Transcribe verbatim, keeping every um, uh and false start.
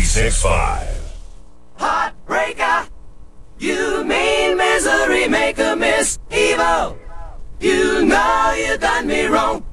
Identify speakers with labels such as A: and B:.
A: ninety-six point five.
B: Heartbreaker, you mean misery maker, Miss Evil. You know you done me wrong.